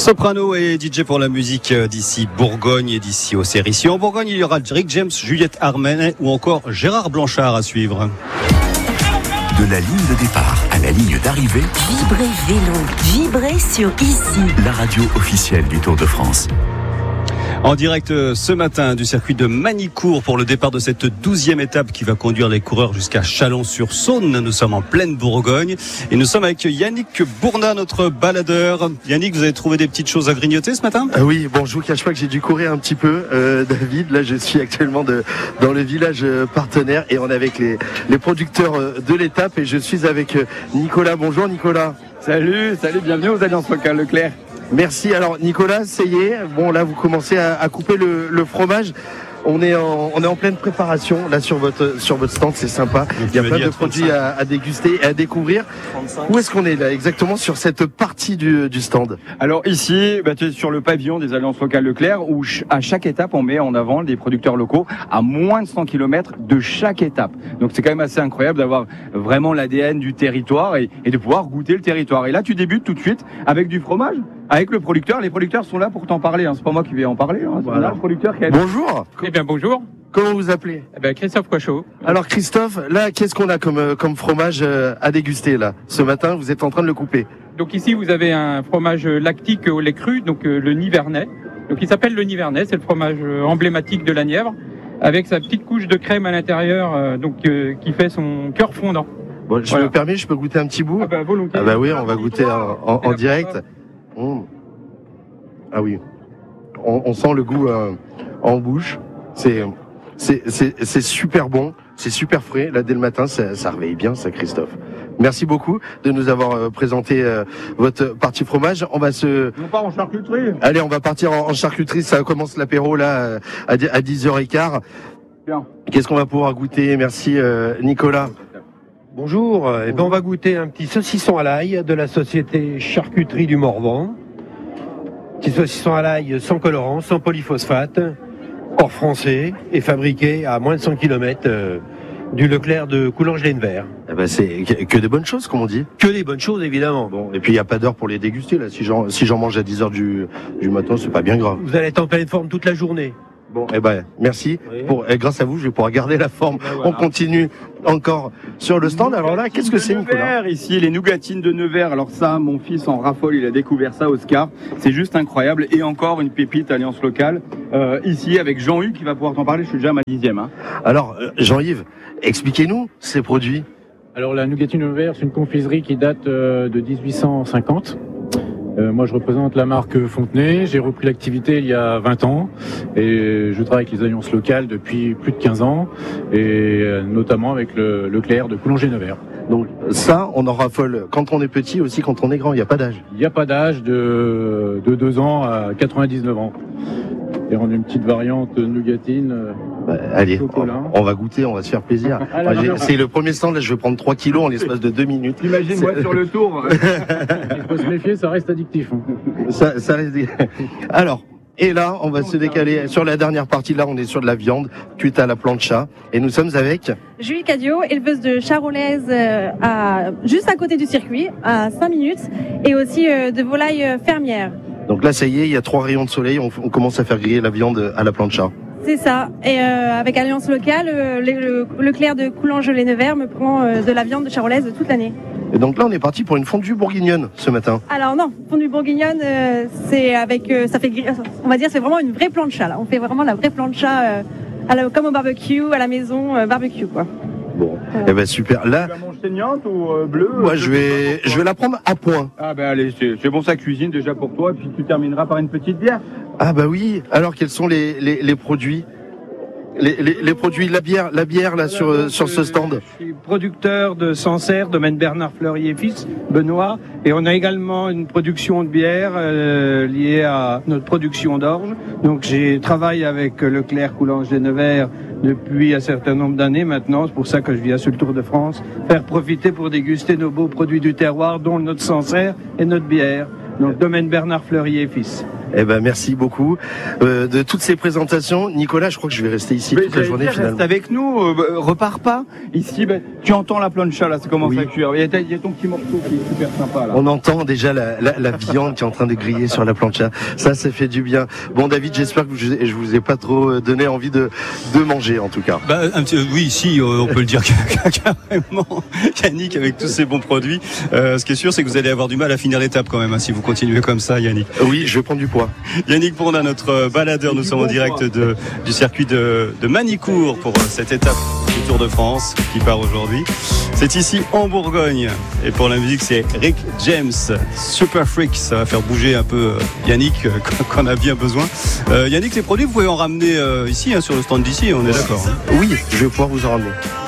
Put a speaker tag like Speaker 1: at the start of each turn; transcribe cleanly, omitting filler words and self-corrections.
Speaker 1: Soprano et DJ pour la musique d'ici Bourgogne et d'ici Auxerre. En Bourgogne, il y aura Rick James, Juliette Armanet ou encore Gérard Blanchard à suivre.
Speaker 2: De la ligne de départ à la ligne d'arrivée,
Speaker 3: Vibrez vélo, vibrez sur Ici.
Speaker 2: La radio officielle du Tour de France.
Speaker 1: En direct ce matin du circuit de Magny-Cours pour le départ de cette 12e étape qui va conduire les coureurs jusqu'à Chalon-sur-Saône. Nous sommes en pleine Bourgogne et nous sommes avec Yannick Bournat, notre baladeur. Yannick, vous avez trouvé des petites choses à grignoter ce matin ?
Speaker 4: Oui, bon, je vous cache pas que j'ai dû courir un petit peu, David. Là, je suis actuellement dans le village partenaire et on est avec les producteurs de l'étape et je suis avec Nicolas. Bonjour Nicolas.
Speaker 5: Salut, bienvenue aux Alliances Locales Leclerc.
Speaker 4: Merci. Alors Nicolas, ça y est, bon là vous commencez à couper le fromage. On est en pleine préparation là sur votre stand, c'est sympa. Il y a plein de produits à déguster et à découvrir. 35. Où est-ce qu'on est là exactement sur cette partie du stand ?
Speaker 5: Alors ici, tu es sur le pavillon des Alliances Locales Leclerc où à chaque étape on met en avant des producteurs locaux à moins de 100 km de chaque étape. Donc c'est quand même assez incroyable d'avoir vraiment l'ADN du territoire et de pouvoir goûter le territoire. Et là tu débutes tout de suite avec du fromage. Avec le producteur, les producteurs sont là pour t'en parler. C'est pas moi qui vais en parler.
Speaker 4: Voilà.
Speaker 5: Le producteur qui a...
Speaker 4: Bonjour.
Speaker 5: Eh bien bonjour.
Speaker 4: Comment vous appelez ?
Speaker 5: Christophe Cochot.
Speaker 4: Alors Christophe, là qu'est-ce qu'on a comme fromage à déguster là ? Ce matin, vous êtes en train de le couper.
Speaker 6: Donc ici vous avez un fromage lactique au lait cru, donc le Nivernais. Donc il s'appelle le Nivernais, c'est le fromage emblématique de la Nièvre, avec sa petite couche de crème à l'intérieur, qui fait son cœur fondant.
Speaker 4: Bon, je me permets, je peux goûter un petit bout ?
Speaker 6: Volontiers.
Speaker 4: Ah bah oui, on va goûter en direct. Ah oui, on sent le goût en bouche. C'est super bon, c'est super frais. Là dès le matin, ça réveille bien, ça, Christophe. Merci beaucoup de nous avoir présenté votre partie fromage. On
Speaker 5: part en charcuterie.
Speaker 4: Allez, on va partir en charcuterie. Ça commence l'apéro là à 10h15.
Speaker 5: Bien.
Speaker 4: Qu'est-ce qu'on va pouvoir goûter ? Merci Nicolas.
Speaker 7: Bonjour, on va goûter un petit saucisson à l'ail de la société Charcuterie du Morvan. Petit saucisson à l'ail sans colorant, sans polyphosphate, hors français et fabriqué à moins de 100 km du Leclerc de Coulanges-les-Nevers.
Speaker 4: Eh ben c'est que des bonnes choses, comme on dit.
Speaker 7: Que des bonnes choses, évidemment.
Speaker 4: Bon, et puis il n'y a pas d'heure pour les déguster là. Si j'en mange à 10h du matin, c'est pas bien grave.
Speaker 7: Vous allez être en pleine forme toute la journée.
Speaker 4: Bon, merci.
Speaker 7: Oui.
Speaker 4: Grâce à vous, je vais pouvoir garder la forme. Voilà. On continue encore sur le stand. Alors là, qu'est-ce que c'est, Nicolas ?
Speaker 5: Ici, les nougatines de Nevers. Alors ça, mon fils en raffole, il a découvert ça, Oscar. C'est juste incroyable. Et encore une pépite Alliance Locale. Ici, avec Jean-Hugues qui va pouvoir t'en parler. Je suis déjà à ma 10e.
Speaker 4: Alors, Jean-Yves, expliquez-nous ces produits.
Speaker 8: Alors la nougatine de Nevers, c'est une confiserie qui date de 1850. Moi, je représente la marque Fontenay. J'ai repris l'activité il y a 20 ans et je travaille avec les alliances locales depuis plus de 15 ans et notamment avec le Leclerc de Coulanges-les-Nevers.
Speaker 4: Donc ça, on en raffole quand on est petit aussi, quand on est grand. Il n'y a pas d'âge.
Speaker 8: Il n'y a pas d'âge de 2 ans à 99 ans. Et on a une petite variante nougatine.
Speaker 4: Allez, on va goûter, on va se faire plaisir. C'est le premier stand, là je vais prendre 3 kilos en l'espace de 2 minutes.
Speaker 5: Imagine-moi sur le tour.
Speaker 8: Il faut se méfier, ça reste addictif.
Speaker 4: Ça reste... Alors, et là, on va se décaler sur la dernière partie. Là, on est sur de la viande cuite à la plancha. Et nous sommes avec...
Speaker 9: Julie Cadio, éleveuse de charolaise juste à côté du circuit, à 5 minutes. Et aussi de volailles fermières.
Speaker 4: Donc là, ça y est, il y a 3 rayons de soleil. On commence à faire griller la viande à la plancha.
Speaker 9: C'est ça. Et avec Alliance Locale, le Leclerc de Coulanges-les-Nevers me prend de la viande de charolaise toute l'année.
Speaker 4: Et donc là, on est parti pour une fondue bourguignonne ce matin.
Speaker 9: Alors non, fondue bourguignonne, c'est avec, on va dire, c'est vraiment une vraie plancha là. On fait vraiment la vraie plancha, comme au barbecue, à la maison, barbecue quoi.
Speaker 4: Bon, super. Là,
Speaker 5: tu la manges saignante ou bleue ?
Speaker 4: Moi, je vais la prendre à point.
Speaker 5: Ah allez, c'est bon, ça cuisine déjà pour toi, et puis tu termineras par une petite bière.
Speaker 4: Ah oui. Alors quels sont les produits ? Les produits, la bière là sur ce stand.
Speaker 10: Je suis producteur de Sancerre, domaine Bernard Fleury et Fils, Benoît, et on a également une production de bière liée à notre production d'orge. Donc j'ai travaillé avec Leclerc Coulanges-les-Nevers depuis un certain nombre d'années maintenant. C'est pour ça que je viens sur le Tour de France, faire profiter pour déguster nos beaux produits du terroir, dont notre Sancerre et notre bière. Donc domaine Bernard Fleury et Fils.
Speaker 4: Eh ben, merci beaucoup de toutes ces présentations. Nicolas, je crois que je vais rester ici toute la journée finalement.
Speaker 5: Reste avec nous, repars pas. Ici, tu entends la plancha là, ça commence à cuire. Il y a ton petit morceau qui est super sympa là.
Speaker 4: On entend déjà la viande qui est en train de griller sur la plancha. Ça fait du bien. Bon, David, j'espère que je vous ai pas trop donné envie de manger en tout cas.
Speaker 1: Oui, si, on peut le dire carrément. Yannick, avec tous ces bons produits, ce qui est sûr, c'est que vous allez avoir du mal à finir l'étape quand même, si vous continuez comme ça, Yannick.
Speaker 4: Oui, je vais prendre du poids.
Speaker 1: Yannick Bourdin, notre baladeur, nous sommes en direct du circuit de Manicourt pour cette étape du Tour de France qui part aujourd'hui. C'est ici en Bourgogne. Et pour la musique, c'est Rick James, Super Freak. Ça va faire bouger un peu Yannick quand on a bien besoin. Yannick, les produits, vous pouvez en ramener ici, sur le stand d'ici, on est d'accord.
Speaker 4: Oui, je vais pouvoir vous en ramener.